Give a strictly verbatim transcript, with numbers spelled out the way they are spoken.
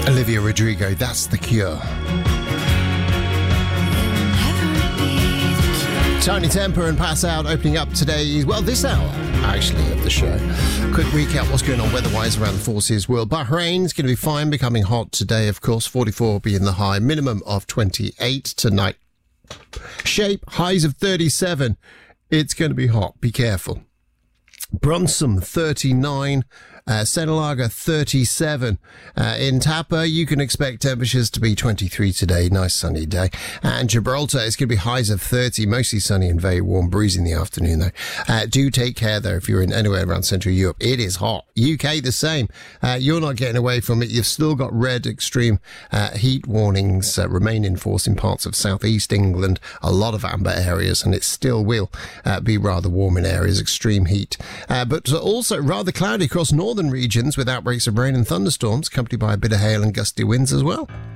Olivia Rodrigo, that's The Cure. Tiny Temper and Pass Out opening up today, well, this hour, actually, of the show. Quick recap what's going on weather-wise around the forces world. Bahrain's going to be fine, becoming hot today, of course. forty-four being the high, minimum of twenty-eight tonight. Shape, highs of thirty-seven. It's going to be hot, be careful. Brunson, thirty-nine. Uh, Senalaga, thirty-seven. Uh, in Tapa, you can expect temperatures to be twenty-three today. Nice sunny day. And Gibraltar, it's going to be highs of thirty, mostly sunny and very warm, breezy in the afternoon, though. Uh, do take care, though, if you're in anywhere around Central Europe. It is hot. U K, the same. Uh, you're not getting away from it. You've still got red extreme uh, heat warnings uh, remain in force in parts of southeast England, a lot of amber areas, and it still will uh, be rather warm in areas, extreme heat. Uh, but also rather cloudy across northern regions with outbreaks of rain and thunderstorms, accompanied by a bit of hail and gusty winds as well.